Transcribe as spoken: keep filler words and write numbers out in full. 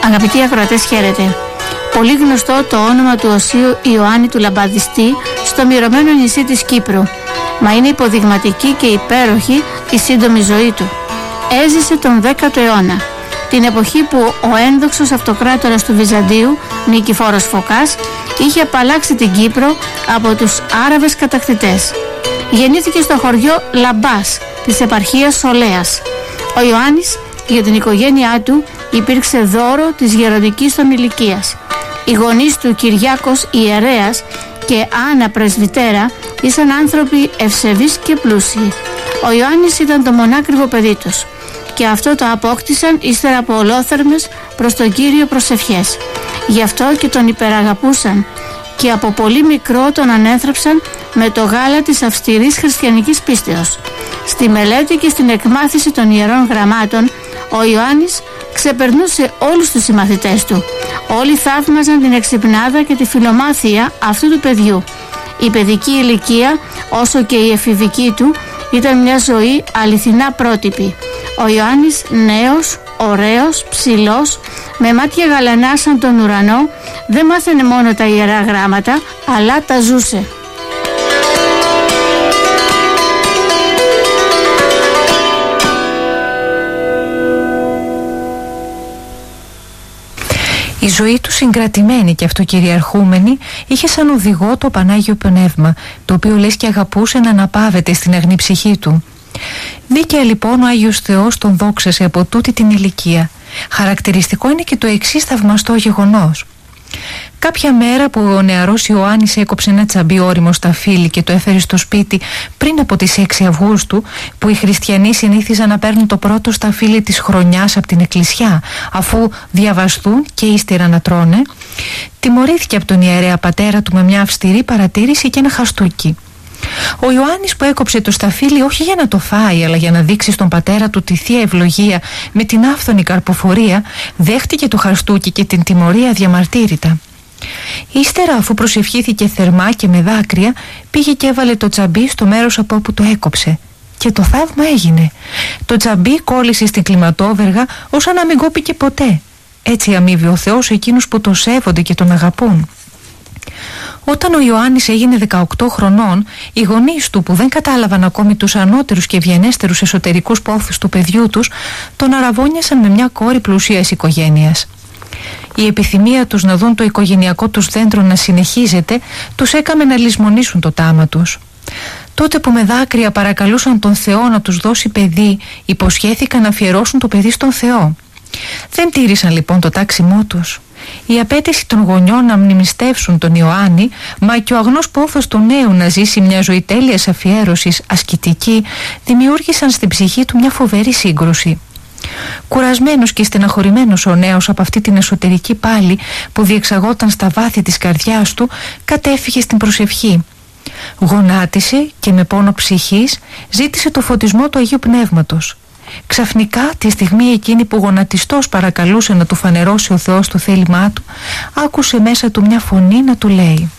Αγαπητοί ακροατές, χαίρετε. Πολύ γνωστό το όνομα του Οσίου Ιωάννη του Λαμπαδιστή στο μυρωμένο νησί της Κύπρου. Μα είναι υποδειγματική και υπέροχη η σύντομη ζωή του. Έζησε τον δέκατο αιώνα, την εποχή που ο ένδοξος αυτοκράτορας του Βυζαντίου, Νικηφόρος Φωκάς, είχε απαλλάξει την Κύπρο από τους Άραβες κατακτητές. Γεννήθηκε στο χωριό Λαμπάς της επαρχίας Σολέας. Ο Ιωάννης για την οικογένειά του υπήρξε δώρο της γεροντικής των ηλικίας. Οι γονείς του, Κυριάκος ιερέας και Άννα πρεσβυτέρα, ήσαν άνθρωποι ευσεβείς και πλούσιοι. Ο Ιωάννης ήταν το μονάκριβο παιδί τους και αυτό το απόκτησαν ύστερα από ολόθερμες προς τον Κύριο προσευχές. Γι' αυτό και τον υπεραγαπούσαν και από πολύ μικρό τον ανέθρεψαν με το γάλα της αυστηρής χριστιανικής πίστεως. Στη μελέτη και στην εκμάθηση των Ιερών Γραμμάτων, ο Ιωάννης ξεπερνούσε όλους τους συμμαθητές του. Όλοι θαύμαζαν την εξυπνάδα και τη φιλομάθεια αυτού του παιδιού. Η παιδική ηλικία, όσο και η εφηβική του, ήταν μια ζωή αληθινά πρότυπη. Ο Ιωάννης νέος, ωραίος, ψηλός, με μάτια γαλανά σαν τον ουρανό, δεν μάθαινε μόνο τα Ιερά Γράμματα, αλλά τα ζούσε. Η ζωή του, συγκρατημένη και αυτοκυριαρχούμενη, είχε σαν οδηγό το Πανάγιο Πνεύμα, το οποίο λες και αγαπούσε να αναπαύεται στην αγνή ψυχή του. Δίκαια λοιπόν ο Άγιος Θεός τον δόξασε από τούτη την ηλικία. Χαρακτηριστικό είναι και το εξής θαυμαστό γεγονός. Κάποια μέρα που ο νεαρός Ιωάννης έκοψε ένα τσαμπί ώριμο στα φύλλη και το έφερε στο σπίτι πριν από τις έξι Αυγούστου, που οι χριστιανοί συνήθιζαν να παίρνουν το πρώτο σταφύλι της χρονιάς από την εκκλησιά, αφού διαβαστούν και ύστερα να τρώνε, τιμωρήθηκε από τον ιερέα πατέρα του με μια αυστηρή παρατήρηση και ένα χαστούκι. Ο Ιωάννης, που έκοψε το σταφύλι όχι για να το φάει, αλλά για να δείξει στον πατέρα του τη θεία ευλογία με την άφθονη καρποφορία, δέχτηκε το χαστούκι και την τιμωρία διαμαρτύρητα. Ύστερα, αφού προσευχήθηκε θερμά και με δάκρυα, πήγε και έβαλε το τσαμπί στο μέρος από όπου το έκοψε. Και το θαύμα έγινε. Το τσαμπί κόλλησε στην κλιματόβεργα ώστε να μην κόπηκε ποτέ. Έτσι αμείβει ο Θεός εκείνους που το σέβονται και τον αγαπούν. Όταν ο Ιωάννης έγινε δεκαοκτώ χρονών, οι γονείς του, που δεν κατάλαβαν ακόμη τους ανώτερους και ευγενέστερους εσωτερικούς πόθους του παιδιού τους, τον αραβώνιασαν με μια κόρη πλουσίας οικογένειας. Η επιθυμία τους να δουν το οικογενειακό τους δέντρο να συνεχίζεται τους έκαμε να λησμονήσουν το τάμα τους. Τότε που με δάκρυα παρακαλούσαν τον Θεό να τους δώσει παιδί, υποσχέθηκαν να αφιερώσουν το παιδί στον Θεό. Δεν τήρησαν λοιπόν το τάξιμό τους. Η απέτηση των γονιών να μνημιστεύσουν τον Ιωάννη, μα και ο αγνός πόθος του νέου να ζήσει μια ζωή τέλειας αφιέρωσης, ασκητική, δημιούργησαν στην ψυχή του μια φοβερή σύγκρουση. Κουρασμένος και στεναχωρημένος ο νέος από αυτή την εσωτερική πάλη που διεξαγόταν στα βάθη της καρδιάς του, κατέφυγε στην προσευχή. Γονάτισε και με πόνο ψυχής ζήτησε το φωτισμό του Αγίου Πνεύματος. Ξαφνικά, τη στιγμή εκείνη που γονατιστός παρακαλούσε να του φανερώσει ο Θεός το θέλημά του, άκουσε μέσα του μια φωνή να του λέει: